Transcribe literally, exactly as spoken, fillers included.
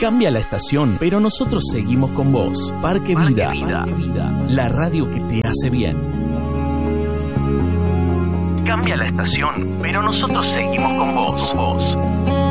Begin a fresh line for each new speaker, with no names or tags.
Cambia la estación, pero nosotros seguimos con vos. Parque, Parque Vida, Vida. Parque Vida, la radio que te hace bien. Cambia la estación, pero nosotros seguimos con vos. Con vos.